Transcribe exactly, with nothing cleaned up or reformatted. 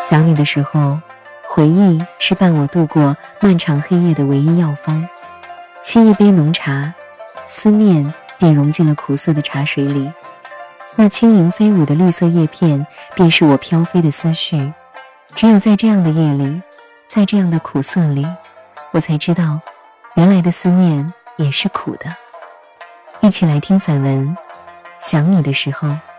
想你的时候，回忆是伴我度过漫长黑夜的唯一药方。沏一杯浓茶，思念便融进了苦涩的茶水里。那轻盈飞舞的绿色叶片，便是我飘飞的思绪。只有在这样的夜里，在这样的苦涩里，我才知道，原来的思念也是苦的。一起来听散文《想你的时候》。